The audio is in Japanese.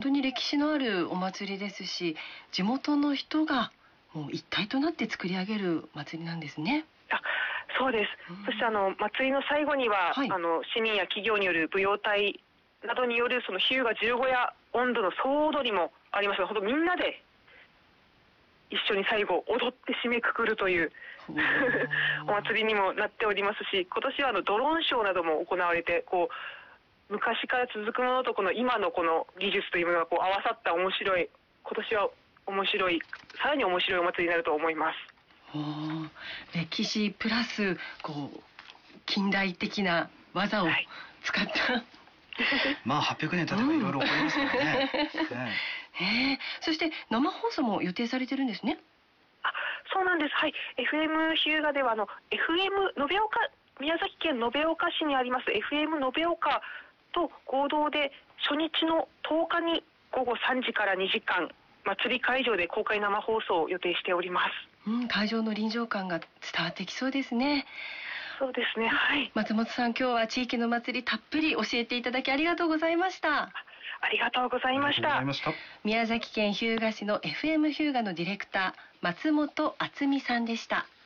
当に歴史のあるお祭りですし、地元の人がもう一体となって作り上げる祭りなんですね。 そうです。そして祭りの最後には、市民や企業による舞踊隊などによるその日向十五夜音頭の総踊りもありますが、本当みんなで一緒に最後踊って締めくくるというお祭りにもなっておりますし、今年はドローンショーなども行われて、昔から続くものと今のこの技術というものが合わさった面白い、今年は面白い、さらに面白いお祭りになると思います。 歴史プラス近代的な技を使った、 まあ800年経てばいろいろ起こりますからね。 そして生放送も予定されてるんですね。 そうなんです。はい。FM 日向ではFM 延岡、宮崎県延岡市にあります FM 延岡と合同で初日の10日に午後3時から2時間祭り会場で公開生放送を予定しております。 会場の臨場感が伝わってきそうですね。 そうですね。はい。 松本さん、今日は地域の祭りたっぷり教えていただきありがとうございました。 ありがとうございました。 宮崎県日向市の FM 日向のディレクター松本敦美さんでした。